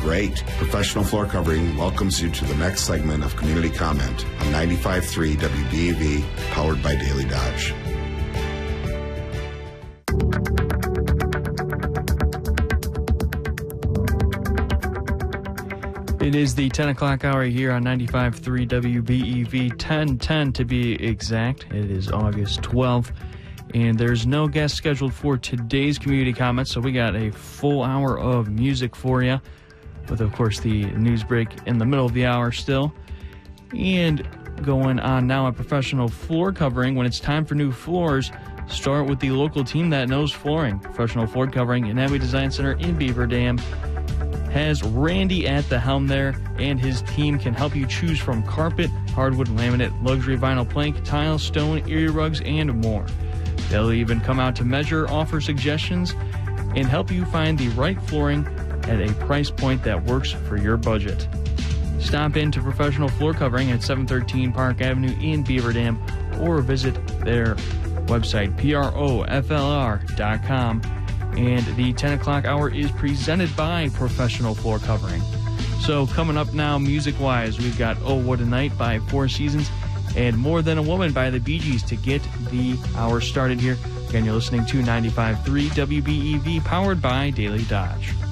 great. Professional Floor Covering welcomes you to the next segment of Community Comment on 95.3 WBEV, powered by Daily Dodge. It is the 10 o'clock hour here on 95.3 WBEV, 10:10 to be exact. It is August 12th, and there's no guest scheduled for today's Community Comments, so we got a full hour of music for you, with, of course, the news break in the middle of the hour still. And going on now at Professional Floor Covering, when it's time for new floors, start with the local team that knows flooring. Professional Floor Covering in Abbey Design Center in Beaver Dam has Randy at the helm there, and his team can help you choose from carpet, hardwood, laminate, luxury vinyl plank, tile, stone, area rugs, and more. They'll even come out to measure, offer suggestions, and help you find the right flooring at a price point that works for your budget. Stop in to Professional Floor Covering at 713 Park Avenue in Beaver Dam, or visit their website, proflr.com. And the 10 o'clock hour is presented by Professional Floor Covering. So coming up now, music-wise, we've got Oh What a Night by Four Seasons and More Than a Woman by the Bee Gees to get the hour started here. Again, you're listening to 95.3 WBEV, powered by Daily Dodge.